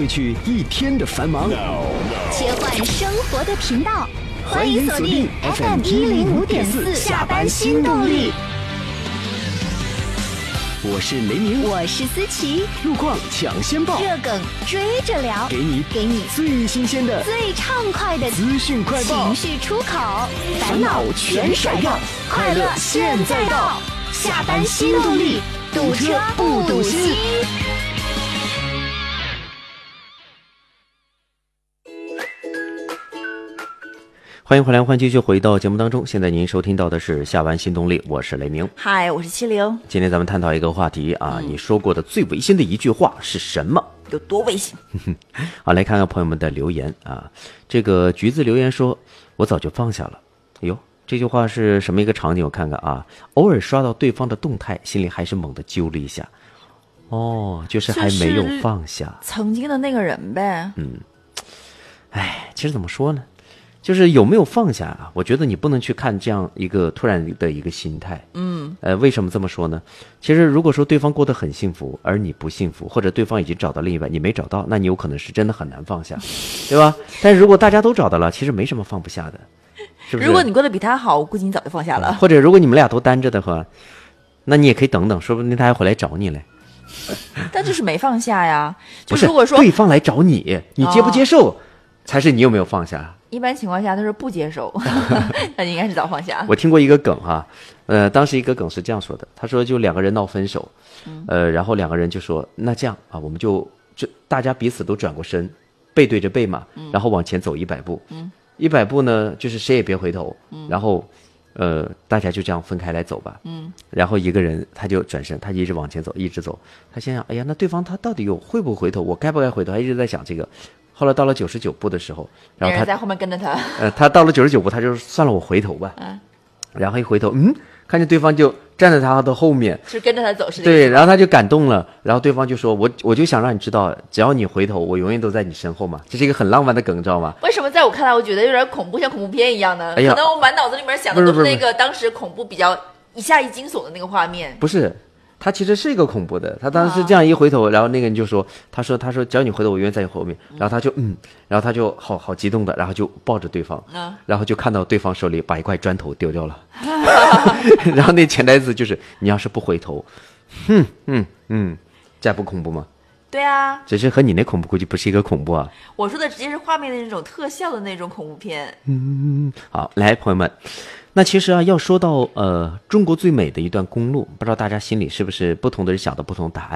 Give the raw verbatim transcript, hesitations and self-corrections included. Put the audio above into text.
褪去一天的繁忙。 切换生活的频道，欢迎锁定 F M 一零五点四下班新动力。 我是雷鸣， 我是思琪， 路况抢先报， 热梗追着聊， 给你给你最新鲜的、 最畅快的资讯快报， 情绪出口，烦恼全甩掉，快乐现在到，下班新动力，堵车不堵心。 欢迎回来，欢迎继续回到节目当中。现在您收听到的是下班新动力，我是雷鸣。 嗨，我是七零。 今天咱们探讨一个话题啊，嗯、你说过的最违心的一句话是什么？ 有多违心？ 好，来看看朋友们的留言啊。这个橘子留言说：“我早就放下了。”哎呦，这句话是什么一个场景？我看看啊，偶尔刷到对方的动态，心里还是猛地揪了一下。哦，就是还没有放下曾经的那个人呗。 嗯，哎，其实怎么说呢？就是有没有放下啊？我觉得你不能去看这样一个突然的一个心态。 嗯， 呃，为什么这么说呢？其实如果说对方过得很幸福，而你不幸福，或者对方已经找到另一半，你没找到，那你有可能是真的很难放下，对吧？但是如果大家都找到了，其实没什么放不下的，是不是？ 如果你过得比他好，我估计你早就放下了。 或者如果你们俩都单着的话，那你也可以等等，说不定他还回来找你嘞。 但就是没放下呀。就不是， 如果说对方来找你，你接不接受，哦、才是你有没有放下。 一般情况下他是不接受，那你应该是早放下。 我听过一个梗哈，呃，当时一个梗是这样说的，他说就两个人闹分手，呃，然后两个人就说那这样啊，我们就就大家彼此都转过身，背对着背嘛，然后往前走一百步，一百步呢就是谁也别回头，然后呃大家就这样分开来走吧，嗯，然后一个人他就转身，他一直往前走，一直走，他心想，哎呀，那对方他到底有会不会回头，我该不该回头，他一直在想这个。后来到了九十九步的时候，然后他在后面跟着他， 呃，他到了九十九步，他就算了，我回头吧。嗯，然后一回头，嗯，看见对方就站在他的后面， 是跟着他走，是对，然后他就感动了，然后对方就说：“我我就想让你知道，只要你回头，我永远都在你身后嘛。”这是一个很浪漫的梗，知道吗？ 为什么在我看来，我觉得有点恐怖，像恐怖片一样呢？ 哎呀， 可能我满脑子里面想的都是那个当时恐怖比较一下一惊悚的那个画面。 不是。他其实是一个恐怖的，他当时这样一回头，然后那个人就说：“他说他说只要你回头，我永远在你后面。”然后他就嗯，然后他就好好激动的，然后就抱着对方，然后就看到对方手里把一块砖头丢掉了，然后那潜台词就是你要是不回头，哼嗯嗯，这还不恐怖吗？ 对啊， 只是和你那恐怖估计不是一个恐怖啊。 我说的直接是画面的那种特效的那种恐怖片。 嗯，好，来朋友们。那其实啊，要说到呃中国最美的一段公路，不知道大家心里是不是不同的人想的不同答案。